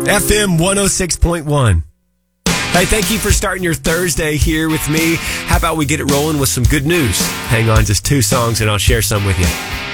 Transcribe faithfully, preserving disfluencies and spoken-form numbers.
F M one oh six point one. Hey, thank you for starting your Thursday here with me. How about we get it rolling with some good news? Hang on, just two songs and I'll share some with you.